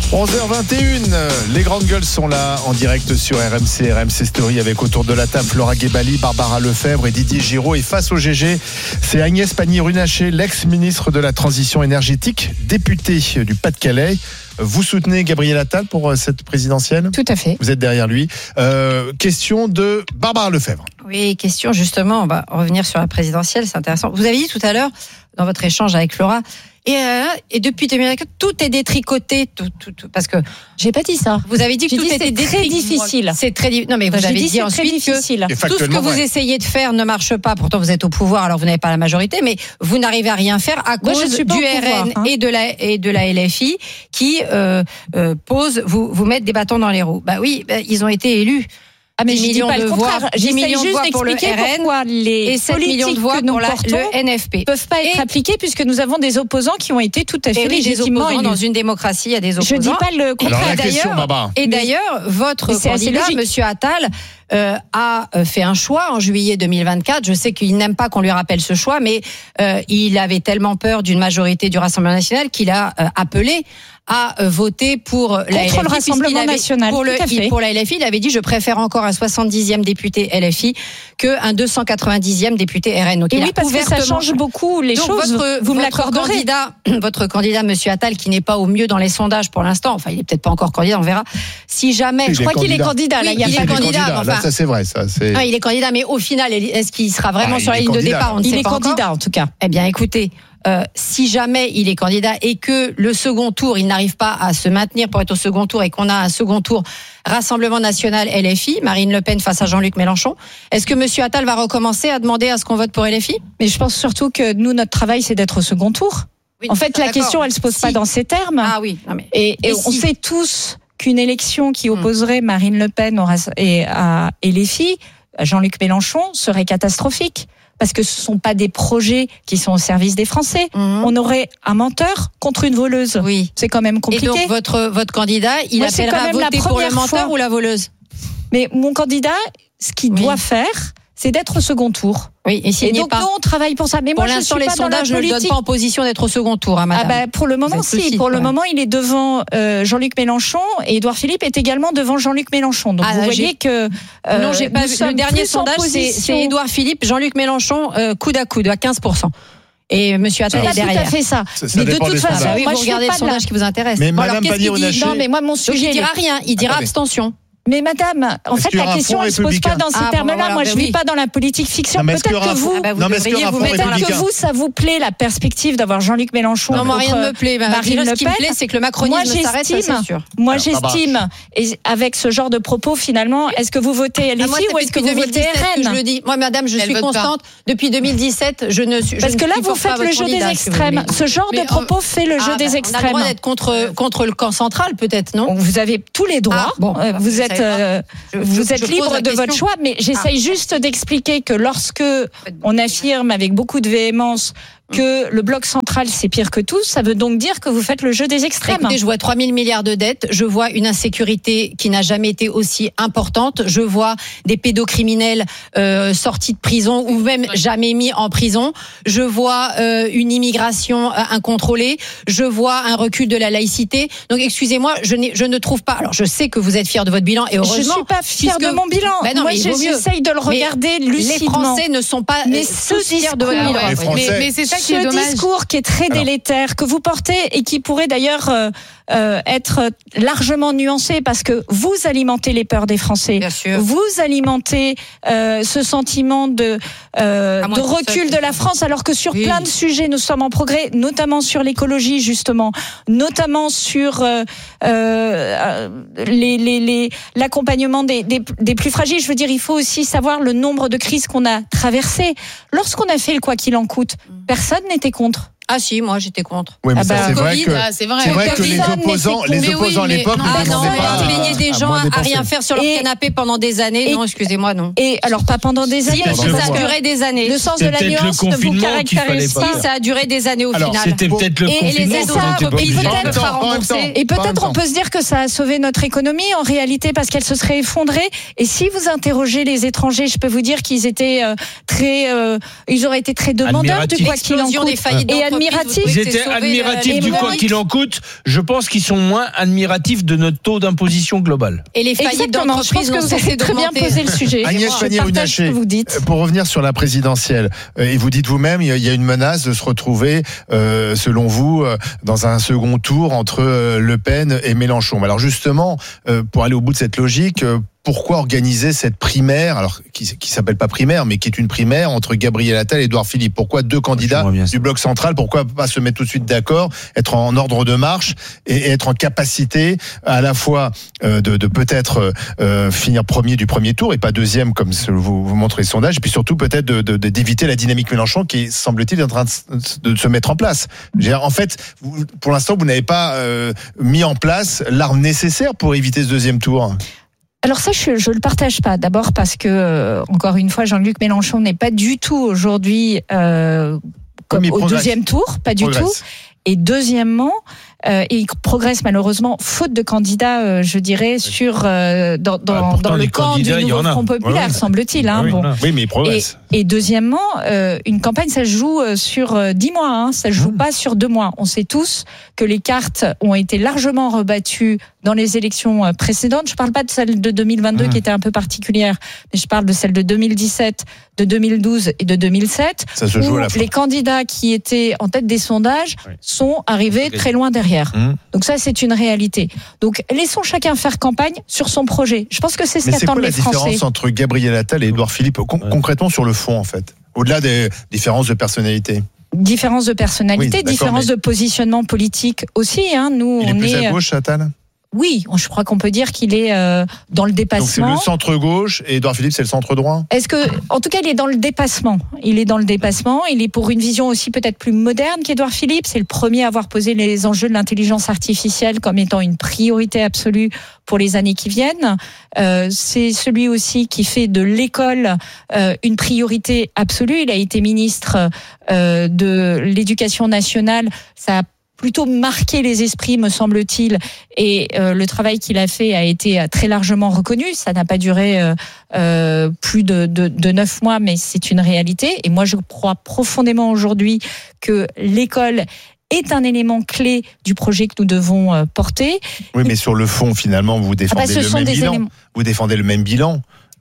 11h21, les grandes gueules sont là en direct sur RMC Story avec autour de la table Flora Gebali, Barbara Lefebvre et Didier Giraud. Et face au GG, c'est Agnès Pannier-Runacher, l'ex-ministre de la Transition énergétique, députée du Pas-de-Calais. Vous soutenez Gabriel Attal pour cette présidentielle ? Tout à fait. Vous êtes derrière lui. Question de Barbara Lefebvre. Oui, question justement, on va revenir sur la présidentielle, c'est intéressant. Vous avez dit tout à l'heure, dans votre échange avec Flora, et depuis 2004, tout est détricoté, tout, parce que j'ai pas dit ça. Vous avez dit que tout était très difficile. C'est très difficile. Non, mais vous avez dit ensuite difficile. Que tout ce que vous essayez de faire ne marche pas. Pourtant, vous êtes au pouvoir, alors vous n'avez pas la majorité, mais vous n'arrivez à rien faire à cause du RN et de la LFI qui vous mettent des bâtons dans les roues. Bah oui, ils ont été élus. Ah mais je dis pas le contraire. J'essaie juste d'expliquer pourquoi les et 7 millions de voix pour le NFP peuvent pas être appliqués puisque nous avons des opposants qui ont été tout à fait légitimement élus. Dans une démocratie, il y a des opposants. Je dis pas le contraire. Et d'ailleurs, votre candidat, Monsieur Attal, a fait un choix en juillet 2024. Je sais qu'il n'aime pas qu'on lui rappelle ce choix, mais il avait tellement peur d'une majorité du Rassemblement national qu'il a appelé à voter pour la LFI. Le Rassemblement national. Pour la LFI, il avait dit je préfère encore un 70e député LFI qu'un 290e député RN. Donc, et oui, parce que ça change beaucoup les choses. Vous me l'accorderez. Votre candidat, Monsieur Attal, qui n'est pas au mieux dans les sondages pour l'instant, enfin, il est peut-être pas encore candidat, on verra. Si jamais, je crois qu'il est candidat. Là, il est candidat. Là, ça c'est vrai, ça. Non, il est candidat, mais au final, est-ce qu'il sera vraiment sur la ligne de départ ? On ne sait pas encore. Il est candidat, en tout cas. Eh bien, écoutez. Si jamais il est candidat et que le second tour, il n'arrive pas à se maintenir pour être au second tour et qu'on a un second tour Rassemblement National LFI, Marine Le Pen face à Jean-Luc Mélenchon, est-ce que Monsieur Attal va recommencer à demander à ce qu'on vote pour LFI ? Mais je pense surtout que nous, notre travail, c'est d'être au second tour. Oui, en fait, la question, elle se pose pas dans ces termes. Ah oui. Non mais, et on sait tous qu'une élection qui opposerait Marine Le Pen à LFI, à Jean-Luc Mélenchon, serait catastrophique. Parce que ce ne sont pas des projets qui sont au service des Français. On aurait un menteur contre une voleuse. Oui. C'est quand même compliqué. Et donc votre candidat, il appellera à voter pour le menteur ou la voleuse ? Mais mon candidat, ce qu'il doit faire, c'est d'être au second tour. Oui, et donc nous, on travaille pour ça. Mais pour moi, l'instant, je suis les pas sondages ne le donnent pas en position d'être au second tour, madame. Ah bah, pour le moment, si. Pour le moment, il est devant Jean-Luc Mélenchon et Édouard Philippe est également devant Jean-Luc Mélenchon. Donc vous voyez que non, j'ai pas vu. Le dernier sondage, c'est Édouard Philippe, Jean-Luc Mélenchon, coude à coude, à 15%. Et Monsieur Attal est derrière. C'est tout à fait ça. Mais de toute façon, moi, vous regardez le sondage qui vous intéresse. Mais Madame Pannier-Runacher. Non, mais moi, mon sujet. Il dira rien. Il dira abstention. Mais madame, en fait, la question, elle ne se pose pas dans ces termes-là. Moi, je ne vis pas dans la politique fiction. Peut-être que vous, ça vous plaît, la perspective d'avoir Jean-Luc Mélenchon contre Marine Le Pen. Ce qui me plaît, c'est que le macronisme s'arrête, ça, c'est sûr. Moi, j'estime, et avec ce genre de propos, finalement, est-ce que vous votez LFI ou est-ce que vous votez RN ? Je le dis. Moi, madame, je suis constante. Depuis 2017, je ne suis. Parce que là, vous faites le jeu des extrêmes. Ce genre de propos fait le jeu des extrêmes. On a le droit d'être contre le camp central, peut-être, non ? Vous avez tous les droits. Vous êtes vous êtes libre de votre choix, mais j'essaye juste d'expliquer que lorsque on affirme avec beaucoup de véhémence que le bloc central c'est pire que tout, ça veut donc dire que vous faites le jeu des extrêmes. Écoutez, je vois 3 000 milliards de dettes, je vois une insécurité qui n'a jamais été aussi importante, je vois des pédocriminels sortis de prison ou même jamais mis en prison, je vois une immigration incontrôlée, je vois un recul de la laïcité. Donc excusez-moi, je ne trouve pas. Alors je sais que vous êtes fiers de votre bilan et heureusement. Je suis pas fière de mon bilan. Ben non, moi j'essaye de le regarder lucidement. Les Français ne sont pas fiers de votre bilan. Mais c'est ça qui est dommage. Ce discours qui est très délétère, que vous portez et qui pourrait d'ailleurs être largement nuancé parce que vous alimentez les peurs des Français. Bien sûr. Vous alimentez ce sentiment de recul de la France alors que sur plein de sujets nous sommes en progrès, notamment sur l'écologie justement, notamment sur l'accompagnement des plus fragiles. Je veux dire, il faut aussi savoir le nombre de crises qu'on a traversées. Lorsqu'on a fait le quoi qu'il en coûte, personne n'était contre. Ah si, moi j'étais contre. Oui, mais c'est vrai que les opposants à l'époque ne demandaient pas. Vous plaignez des gens à rien faire sur leur canapé pendant des années. Non, excusez-moi, non. Et alors pas pendant des années. Si, ça a duré des années. Le sens de la nuance ne vous caractérise pas. Si, ça a duré des années au final. C'était peut-être le confinement. Et peut-être on peut se dire que ça a sauvé notre économie en réalité parce qu'elle se serait effondrée. Et si vous interrogez les étrangers, je peux vous dire qu'ils étaient ils auraient été très demandeurs du quoi qu'il en coûte. Et admiratifs. Ils étaient admiratifs du quoi qu'il en coûte. Je pense qu'ils sont moins admiratifs de notre taux d'imposition global. Et les faillites d'entreprises, je pense que vous avez très bien posé le sujet. Agnès Pannier-Runacher, pour revenir sur la présidentielle, et vous dites vous-même, il y a une menace de se retrouver, selon vous, dans un second tour entre Le Pen et Mélenchon. Alors justement, pour aller au bout de cette logique, pourquoi organiser cette primaire, alors qui s'appelle pas primaire, mais qui est une primaire entre Gabriel Attal et Édouard Philippe? Pourquoi deux candidats du bloc central? Pourquoi pas se mettre tout de suite d'accord, être en ordre de marche et être en capacité à la fois de peut-être finir premier du premier tour et pas deuxième comme vous montrez les sondages, et puis surtout peut-être d'éviter la dynamique Mélenchon qui semble-t-il est en train de se mettre en place. En fait, pour l'instant, vous n'avez pas mis en place l'arme nécessaire pour éviter ce deuxième tour. Alors ça, je le partage pas. D'abord parce que, encore une fois, Jean-Luc Mélenchon n'est pas du tout aujourd'hui comme au deuxième tour, pas du tout. Et deuxièmement, il progresse malheureusement faute de candidats, je dirais, sur dans le camp du nouveau Front populaire, semble-t-il. Oui, mais il progresse. Et deuxièmement, une campagne, ça se joue sur 10 mois, ça se joue pas sur 2 mois. On sait tous que les cartes ont été largement rebattues dans les élections précédentes. Je parle pas de celle de 2022 qui était un peu particulière, mais je parle de celle de 2017, de 2012 et de 2007. Ça se joue à la fin. Les candidats qui étaient en tête des sondages sont arrivés très loin derrière. Donc ça, c'est une réalité. Donc laissons chacun faire campagne sur son projet. Je pense que c'est ce qu'attendent les Français. Mais c'est quoi la différence entre Gabriel Attal et Édouard Philippe, concrètement sur le fond en fait, au-delà des différences de personnalité? Différence de personnalité, différence de positionnement politique aussi. Nous, il est plus à gauche, Attal? Oui, je crois qu'on peut dire qu'il est dans le dépassement. Donc c'est le centre-gauche et Édouard Philippe, c'est le centre-droit? En tout cas, il est dans le dépassement. Il est dans le dépassement. Il est pour une vision aussi peut-être plus moderne qu'Édouard Philippe. C'est le premier à avoir posé les enjeux de l'intelligence artificielle comme étant une priorité absolue pour les années qui viennent. C'est celui aussi qui fait de l'école une priorité absolue. Il a été ministre de l'Éducation nationale. Ça a plutôt marqué les esprits, me semble-t-il, et le travail qu'il a fait a été très largement reconnu. Ça n'a pas duré plus de 9 mois, mais c'est une réalité. Et moi, je crois profondément aujourd'hui que l'école est un élément clé du projet que nous devons porter. Oui, mais sur le fond, finalement, vous défendez le même bilan. Vous défendez le même bilan.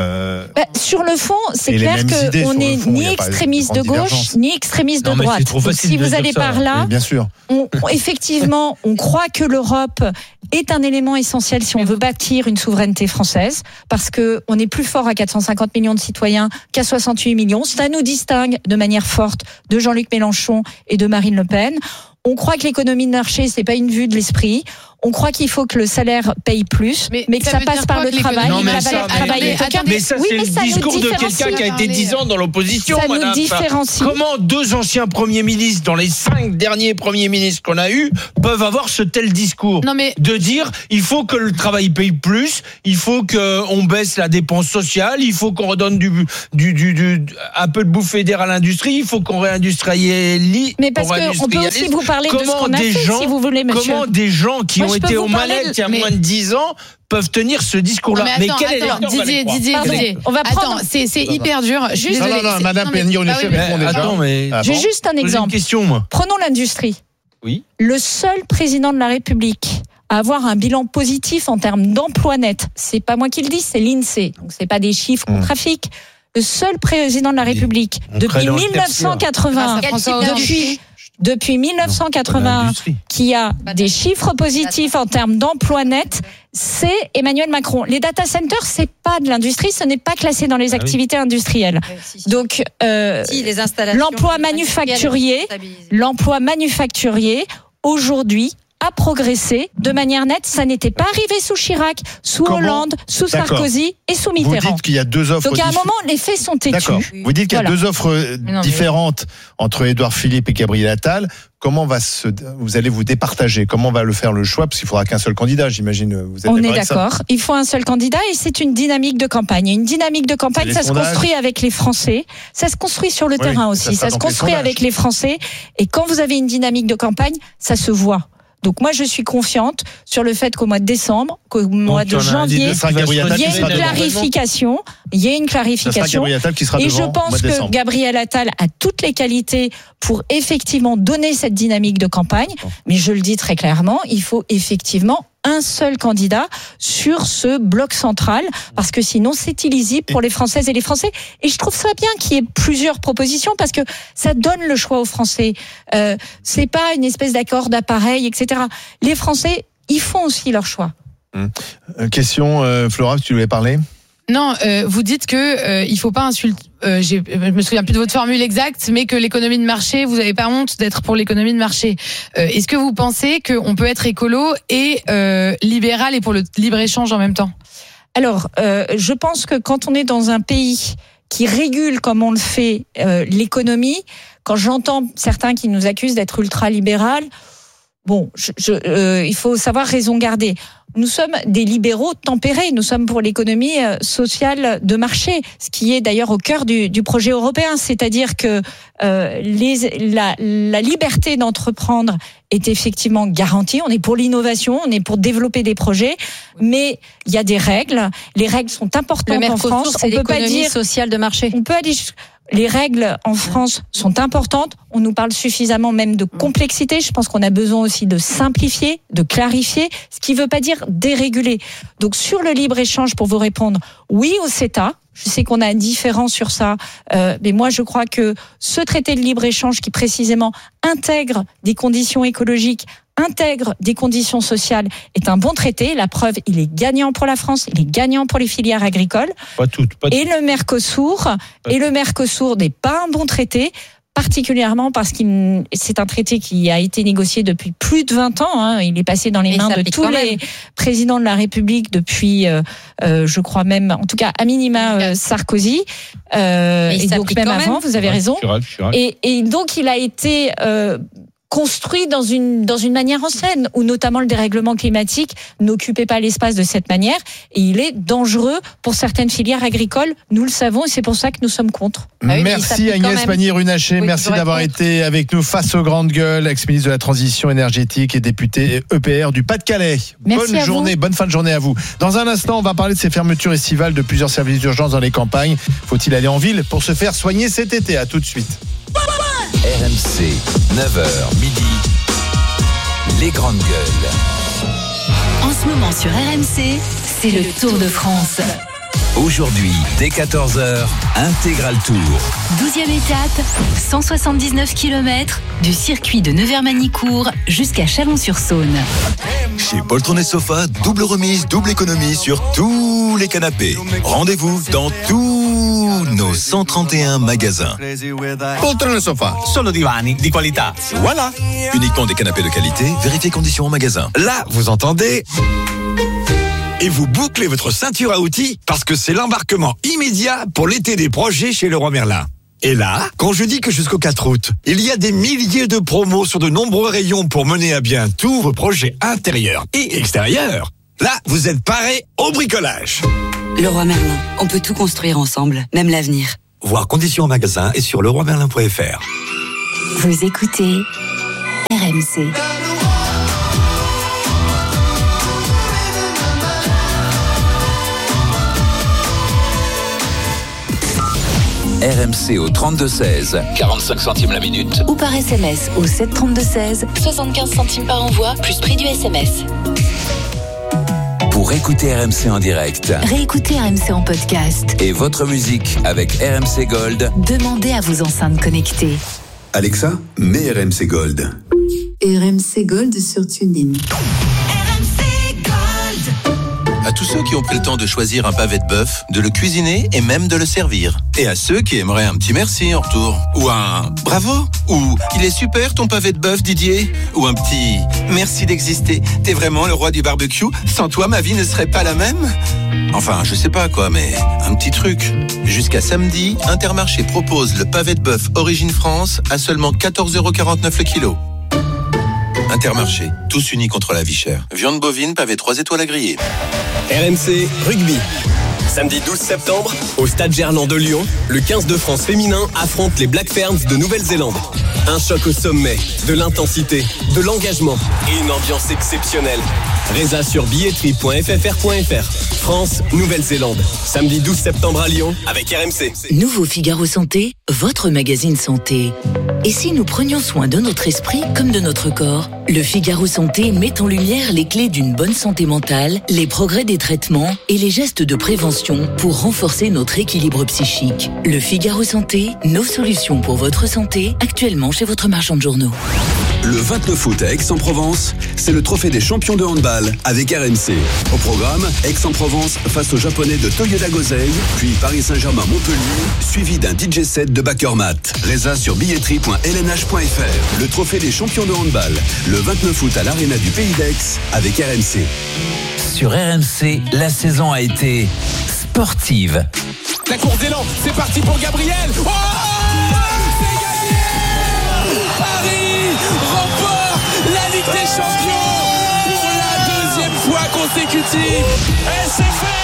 Sur le fond, c'est clair qu'on n'est ni extrémiste de gauche ni extrémiste de droite. Donc, si vous allez par là, bien sûr. Effectivement, on croit que l'Europe est un élément essentiel si on veut bâtir une souveraineté française, parce que on est plus fort à 450 millions de citoyens qu'à 68 millions. Ça nous distingue de manière forte de Jean-Luc Mélenchon et de Marine Le Pen. On croit que l'économie de marché, c'est pas une vue de l'esprit. On croit qu'il faut que le salaire paye plus, mais que ça passe par le travail. Mais ça, c'est le discours de quelqu'un qui a été 10 ans dans l'opposition, madame. Nous différencie. Comment 2 anciens premiers ministres, dans les 5 derniers premiers ministres qu'on a eus, peuvent avoir ce tel discours? De dire, il faut que le travail paye plus, il faut qu'on baisse la dépense sociale, il faut qu'on redonne un peu de bouffée d'air à l'industrie, il faut qu'on réindustrialise. Mais parce qu'on peut aussi vous parler de ce qu'on a fait, si vous voulez, monsieur. Comment des gens qui ont été aux manettes il y a moins de 10 ans peuvent tenir ce discours-là? Mais quel est Didier, on va prendre. C'est hyper dur. Juste Madame Pannier-Runacher répond déjà. Attends, mais j'ai juste un exemple. Prenons l'industrie. Oui. Le seul président de la République à avoir un bilan positif en termes d'emploi net, c'est pas moi qui le dis, c'est l'INSEE. Donc c'est pas des chiffres qu'on trafique. Le seul président de la République depuis 1980, depuis 1980, qui a des chiffres positifs en termes d'emploi net, c'est Emmanuel Macron. Les data centers, c'est pas de l'industrie, ce n'est pas classé dans les activités industrielles. Donc, l'emploi manufacturier, aujourd'hui, a progressé de manière nette. Ça n'était pas arrivé sous Chirac, sous Hollande, sous Sarkozy et sous Mitterrand. Vous dites qu'il y a 2 offres. Donc à un moment, les faits sont têtus. D'accord. Vous dites qu'il y a 2 offres différentes entre Édouard Philippe et Gabriel Attal. Comment vous allez vous départager? Comment va le faire le choix? Parce qu'il faudra qu'un seul candidat, j'imagine. On est d'accord. Il faut un seul candidat et c'est une dynamique de campagne. Et une dynamique de campagne, ça se construit avec les Français. Ça se construit sur le terrain aussi. Ça se construit avec les Français. Et quand vous avez une dynamique de campagne, ça se voit. Donc moi, je suis confiante sur le fait qu'au mois de décembre, qu'au mois de janvier, il y ait une clarification. Il y a une clarification. Et je pense que Gabriel Attal a toutes les qualités pour effectivement donner cette dynamique de campagne. Mais je le dis très clairement, il faut effectivement un seul candidat sur ce bloc central, parce que sinon c'est illisible pour les Françaises et les Français. Et je trouve ça bien qu'il y ait plusieurs propositions, parce que ça donne le choix aux Français. C'est pas une espèce d'accord d'appareil, etc. Les Français, ils font aussi leur choix. Question, Flora, tu voulais parler ? Non, vous dites que il faut pas insulter. Je me souviens plus de votre formule exacte, mais que l'économie de marché, vous avez pas honte d'être pour l'économie de marché. Est-ce que vous pensez qu'on peut être écolo et libéral et pour le libre-échange en même temps ? Alors, je pense que quand on est dans un pays qui régule comme on le fait l'économie, quand j'entends certains qui nous accusent d'être ultra-libéral, bon, il faut savoir raison garder. Nous sommes des libéraux tempérés, nous sommes pour l'économie sociale de marché, ce qui est d'ailleurs au cœur du projet européen, c'est-à-dire que la liberté d'entreprendre est effectivement garantie, on est pour l'innovation, on est pour développer des projets, mais il y a des règles, les règles sont importantes en France, on peut pas dire sociale de marché. On peut aller les règles en France sont importantes. On nous parle suffisamment même de complexité. Je pense qu'on a besoin aussi de simplifier, de clarifier, ce qui ne veut pas dire déréguler. Donc sur le libre-échange, pour vous répondre, oui au CETA. Je sais qu'on a un différent sur ça, mais moi je crois que ce traité de libre-échange qui précisément intègre des conditions écologiques, intègre des conditions sociales, est un bon traité. La preuve, il est gagnant pour la France, il est gagnant pour les filières agricoles. Pas toutes. Et le Mercosur n'est pas un bon traité, particulièrement parce que c'est un traité qui a été négocié depuis plus de 20 ans. Il est passé dans les mains de tous les présidents de la République depuis, je crois même, en tout cas à minima Sarkozy, et donc même avant, vous avez raison. Et donc il a été construit dans une manière ancienne, où notamment le dérèglement climatique n'occupait pas l'espace de cette manière, et il est dangereux pour certaines filières agricoles, nous le savons, et c'est pour ça que nous sommes contre. Merci Agnès Pannier-Runacher, merci d'avoir été avec nous face aux grandes gueules, ex-ministre de la Transition énergétique et député EPR du Pas-de-Calais. Bonne journée, bonne fin de journée à vous. Dans un instant, on va parler de ces fermetures estivales de plusieurs services d'urgence dans les campagnes. Faut-il aller en ville pour se faire soigner cet été ? À tout de suite. RMC, 9h midi, les grandes gueules. En ce moment sur RMC, c'est le Tour de France. Aujourd'hui, dès 14h, Intégral Tour. 12e étape, 179 km, du circuit de Nevers-Manicourt jusqu'à Chalon-sur-Saône. Chez Poltron et Sofa, double remise, double économie sur tous les canapés. Rendez-vous dans tous nos 131 magasins. Poltron et Sofa, solo divani di qualità. Voilà. Uniquement des canapés de qualité, vérifiez conditions au magasin. Là, vous entendez ? Et vous bouclez votre ceinture à outils parce que c'est l'embarquement immédiat pour l'été des projets chez Leroy Merlin. Et là, quand je dis que jusqu'au 4 août, il y a des milliers de promos sur de nombreux rayons pour mener à bien tous vos projets intérieurs et extérieurs, là, vous êtes parés au bricolage. Leroy Merlin, on peut tout construire ensemble, même l'avenir. Voir conditions en magasin et sur leroymerlin.fr. Vous écoutez RMC. RMC au 32-16, 45 centimes la minute. Ou par SMS au 732-16, 75 centimes par envoi, plus prix du SMS. Pour écouter RMC en direct, réécoutez RMC en podcast. Et votre musique avec RMC Gold, demandez à vos enceintes connectées. Alexa, mets RMC Gold. RMC Gold sur TuneIn. À tous ceux qui ont pris le temps de choisir un pavé de bœuf, de le cuisiner et même de le servir. Et à ceux qui aimeraient un petit merci en retour. Ou un bravo. Ou il est super ton pavé de bœuf, Didier. Ou un petit merci d'exister. T'es vraiment le roi du barbecue. Sans toi, ma vie ne serait pas la même. Enfin, je sais pas quoi, mais un petit truc. Jusqu'à samedi, Intermarché propose le pavé de bœuf Origine France à seulement 14,49€ le kilo. Intermarché, tous unis contre la vie chère. Viande bovine, pavé 3 étoiles à griller. RMC Rugby. Samedi 12 septembre, au Stade Gerland de Lyon, le 15 de France féminin affronte les Black Ferns de Nouvelle-Zélande. Un choc au sommet, de l'intensité, de l'engagement et une ambiance exceptionnelle. Résa sur billetterie.ffr.fr. France, Nouvelle-Zélande. Samedi 12 septembre à Lyon avec RMC. Nouveau Figaro Santé, votre magazine santé. Et si nous prenions soin de notre esprit comme de notre corps? Le Figaro Santé met en lumière les clés d'une bonne santé mentale, les progrès des traitements et les gestes de prévention pour renforcer notre équilibre psychique. Le Figaro Santé, nos solutions pour votre santé, actuellement chez votre marchand de journaux. Le 29 août à Aix-en-Provence, c'est le trophée des champions de handball avec RMC. Au programme, Aix-en-Provence face aux Japonais de Toyoda Gosei, puis Paris Saint-Germain-Montpellier, suivi d'un DJ set de Bakermat. Résa sur billetterie.lnh.fr. Le trophée des champions de handball, le 29 août à l'Arena du Pays d'Aix avec RMC. Sur RMC, la saison a été sportive. La course d'élan, c'est parti pour Gabriel. Oh, c'est gagné. Paris remporte la Ligue des Champions pour la deuxième fois consécutive. Et c'est fait.